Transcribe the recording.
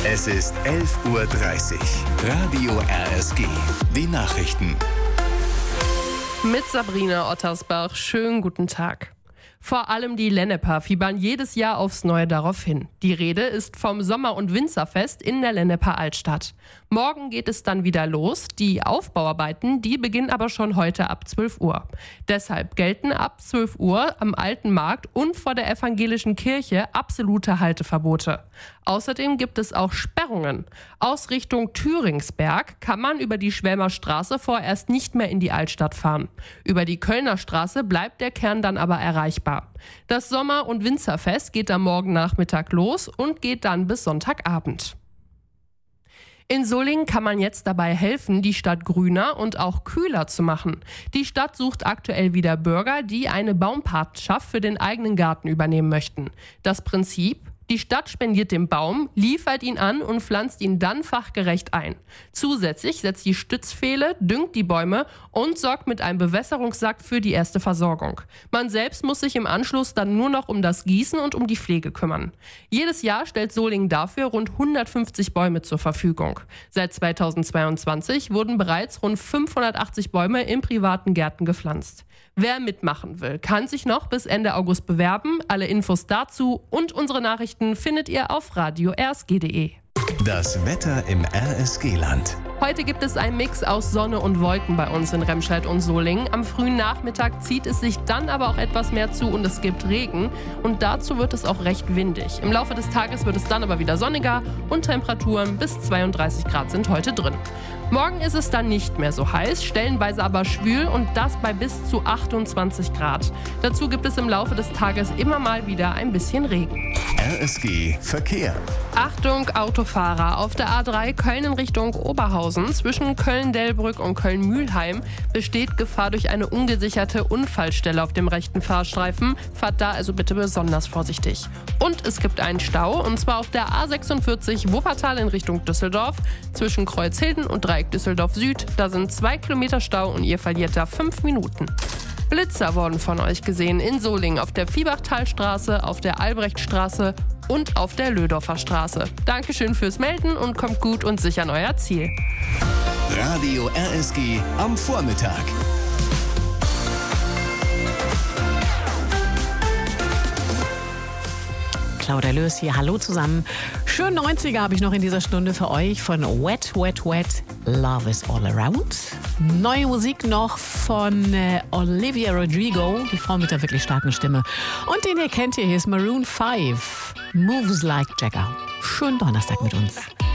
Es ist 11:30 Uhr. Radio RSG. Die Nachrichten. Mit Sabrina Ottersbach. Schönen guten Tag. Vor allem die Lenneper fiebern jedes Jahr aufs Neue darauf hin. Die Rede ist vom Sommer- und Winzerfest in der Lenneper Altstadt. Morgen geht es dann wieder los. Die Aufbauarbeiten, die beginnen aber schon heute ab 12 Uhr. Deshalb gelten ab 12 Uhr am Alten Markt und vor der evangelischen Kirche absolute Halteverbote. Außerdem gibt es auch Sperrungen. Aus Richtung Thüringsberg kann man über die Schwelmer Straße vorerst nicht mehr in die Altstadt fahren. Über die Kölner Straße bleibt der Kern dann aber erreichbar. Das Sommer- und Winzerfest geht am Morgennachmittag los und geht dann bis Sonntagabend. In Solingen kann man jetzt dabei helfen, die Stadt grüner und auch kühler zu machen. Die Stadt sucht aktuell wieder Bürger, die eine Baumpatenschaft für den eigenen Garten übernehmen möchten. Das Prinzip: Die Stadt spendiert den Baum, liefert ihn an und pflanzt ihn dann fachgerecht ein. Zusätzlich setzt die Stützpfähle, düngt die Bäume und sorgt mit einem Bewässerungssack für die erste Versorgung. Man selbst muss sich im Anschluss dann nur noch um das Gießen und um die Pflege kümmern. Jedes Jahr stellt Solingen dafür rund 150 Bäume zur Verfügung. Seit 2022 wurden bereits rund 580 Bäume in privaten Gärten gepflanzt. Wer mitmachen will, kann sich noch bis Ende August bewerben. Alle Infos dazu und unsere Nachrichten findet ihr auf radio-rsg.de. Das Wetter im RSG-Land. Heute gibt es einen Mix aus Sonne und Wolken bei uns in Remscheid und Solingen. Am frühen Nachmittag zieht es sich dann aber auch etwas mehr zu und es gibt Regen. Und dazu wird es auch recht windig. Im Laufe des Tages wird es dann aber wieder sonniger und Temperaturen bis 32 Grad sind heute drin. Morgen ist es dann nicht mehr so heiß, stellenweise aber schwül und das bei bis zu 28 Grad. Dazu gibt es im Laufe des Tages immer mal wieder ein bisschen Regen. RSG Verkehr. Achtung Autofahrer, auf der A3 Köln in Richtung Oberhausen zwischen Köln-Delbrück und Köln-Mühlheim besteht Gefahr durch eine ungesicherte Unfallstelle auf dem rechten Fahrstreifen. Fahrt da also bitte besonders vorsichtig. Und es gibt einen Stau und zwar auf der A46 Wuppertal in Richtung Düsseldorf zwischen Kreuzhilden und Dreieck Düsseldorf Süd. Da sind 2 Kilometer Stau und ihr verliert da 5 Minuten. Blitzer wurden von euch gesehen in Solingen auf der Viehbachtalstraße, auf der Albrechtstraße und auf der Lödorfer Straße. Dankeschön fürs Melden und kommt gut und sicher an euer Ziel. Radio RSG am Vormittag. Claudia Löß hier, hallo zusammen. Schön 90er habe ich noch in dieser Stunde für euch von Wet, Wet, Wet, Love is All Around. Neue Musik noch von Olivia Rodrigo, die Frau mit der wirklich starken Stimme. Und den ihr kennt, hier ist Maroon 5, Moves Like Jagger. Schönen Donnerstag mit uns.